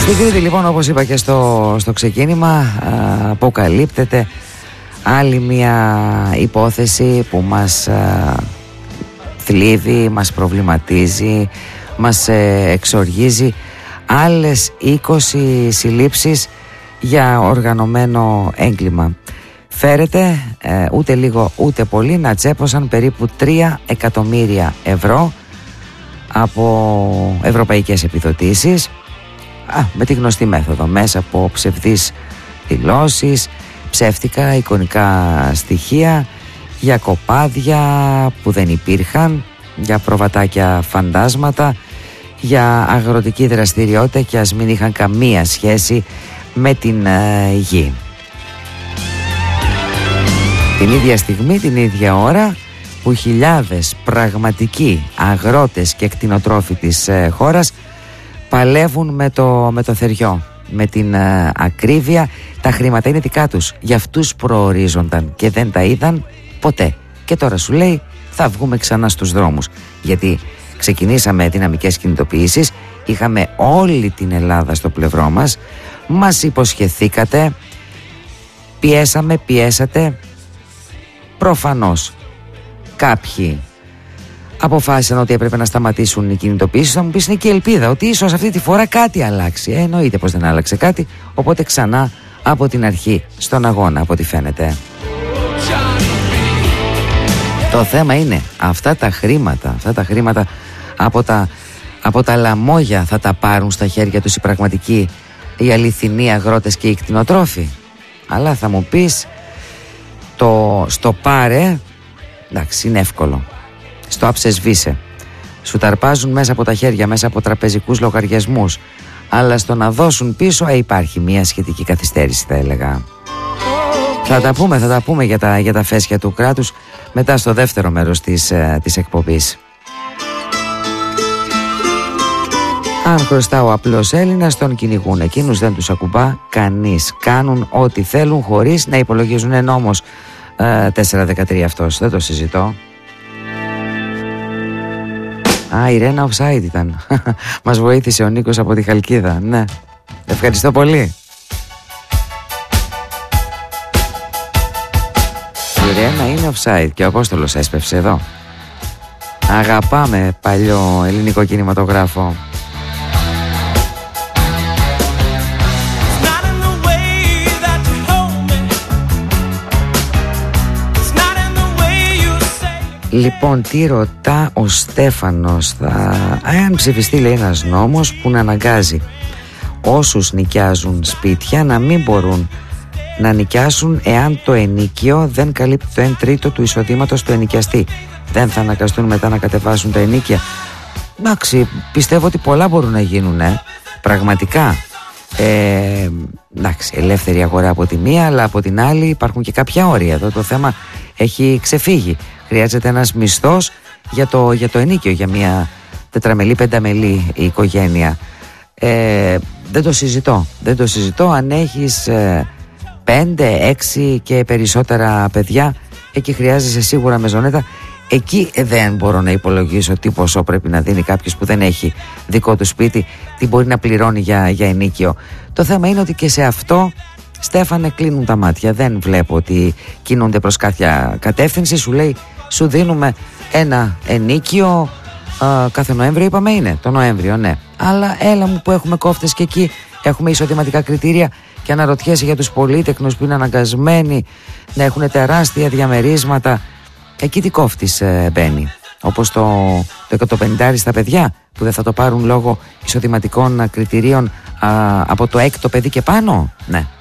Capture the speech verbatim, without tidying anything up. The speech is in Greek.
Στην Κρήτη λοιπόν, όπως είπα και στο, στο ξεκίνημα, α, αποκαλύπτεται άλλη μια υπόθεση που μας α, θλίβει, μας προβληματίζει, μας ε, εξοργίζει. Άλλες είκοσι συλλήψεις για οργανωμένο έγκλημα. Φέρεται ε, ούτε λίγο ούτε πολύ να τσέπωσαν περίπου τρία εκατομμύρια ευρώ από ευρωπαϊκές επιδοτήσεις, α, με τη γνωστή μέθοδο, μέσα από ψευδείς δηλώσεις, ψεύτικα εικονικά στοιχεία, για κοπάδια που δεν υπήρχαν, για προβατάκια φαντάσματα, για αγροτική δραστηριότητα και ας μην είχαν καμία σχέση με την ε, γη. Την ίδια στιγμή, την ίδια ώρα που χιλιάδες πραγματικοί αγρότες και κτηνοτρόφοι της ε, χώρας παλεύουν με το, με το θεριό, με την ε, ακρίβεια. Τα χρήματα είναι δικά τους, για αυτούς προορίζονταν και δεν τα είδαν ποτέ. Και τώρα σου λέει θα βγούμε ξανά στους δρόμους, γιατί ξεκινήσαμε δυναμικές κινητοποιήσεις, είχαμε όλη την Ελλάδα στο πλευρό μας, μας υποσχεθήκατε, πιέσαμε, πιέσατε. Προφανώς κάποιοι αποφάσισαν ότι έπρεπε να σταματήσουν οι κινητοποιήσεις. Θα μου πεις, είναι και η ελπίδα ότι ίσως αυτή τη φορά κάτι αλλάξει. ε, Εννοείται πως δεν άλλαξε κάτι. Οπότε ξανά από την αρχή στον αγώνα, από ό,τι φαίνεται. Το θέμα είναι αυτά τα χρήματα, αυτά τα χρήματα από τα, από τα λαμόγια θα τα πάρουν στα χέρια τους οι πραγματικοί, οι αληθινοί αγρότες και οι κτηνοτρόφοι. Αλλά θα μου πεις, το στο πάρε, εντάξει, είναι εύκολο. Στο άψε σβήσε. Σου ταρπάζουν μέσα από τα χέρια, μέσα από τραπεζικούς λογαριασμούς. Αλλά στο να δώσουν πίσω, ε, υπάρχει μια σχετική καθυστέρηση, θα έλεγα. Θα τα πούμε, θα τα πούμε για τα, για τα φέσια του κράτους μετά στο δεύτερο μέρος της, ε, της εκπομπής. Αν χρωστά ο απλός Έλληνας, τον κυνηγούν. Εκείνους δεν τους ακουμπά κανείς. Κάνουν ό,τι θέλουν χωρίς να υπολογίζουν. Είναι νόμος ε, τέσσερα δεκατρία αυτός, δεν το συζητώ. Α, η Ρένα offside ήταν. Μας βοήθησε ο Νίκος από τη Χαλκίδα. Ναι, ευχαριστώ πολύ. Η Ρένα είναι offside και ο Απόστολος έσπευσε εδώ. Αγαπάμε παλιό ελληνικό κινηματογράφο. Λοιπόν, τι ρωτά ο Στέφανος? Θα... Αν ψηφιστεί, λέει, ένας νόμος που να αναγκάζει όσους νοικιάζουν σπίτια να μην μπορούν να νοικιάσουν εάν το ενοίκιο δεν καλύπτει το ένα τρίτο του εισοδήματος του ενοικιαστή, δεν θα αναγκαστούν μετά να κατεβάσουν τα ενοίκια. Εντάξει, πιστεύω ότι πολλά μπορούν να γίνουν, ε. Πραγματικά. Ε, εντάξει, ελεύθερη αγορά από τη μία, αλλά από την άλλη υπάρχουν και κάποια όρια. Εδώ το θέμα έχει ξεφύγει. Χρειάζεται ένας μισθός για το, για το ενοίκιο, για μια τετραμελή, πενταμελή οικογένεια. Ε, δεν το συζητώ. Δεν το συζητώ. Αν έχεις ε, πέντε, έξι και περισσότερα παιδιά, εκεί χρειάζεσαι σίγουρα μεζονέτα. Εκεί δεν μπορώ να υπολογίσω τι ποσό πρέπει να δίνει κάποιος που δεν έχει δικό του σπίτι, τι μπορεί να πληρώνει για, για ενοίκιο. Το θέμα είναι ότι και σε αυτό, Στέφανε, κλείνουν τα μάτια. Δεν βλέπω ότι κινούνται προς κάποια κατεύθυνση. Σου λέει, σου δίνουμε ένα ενοίκιο α, κάθε Νοέμβριο, είπαμε είναι το Νοέμβριο, ναι. Αλλά έλα μου που έχουμε κόφτες και εκεί έχουμε εισοδηματικά κριτήρια και αναρωτιέσαι για τους πολύτεκνους που είναι αναγκασμένοι να έχουν τεράστια διαμερίσματα. Εκεί τι κόφτης ε, μπαίνει? Όπως το, το εκατοπενήντα στα παιδιά που δεν θα το πάρουν λόγω εισοδηματικών κριτηρίων α, από το έκτο παιδί και πάνω. Ναι.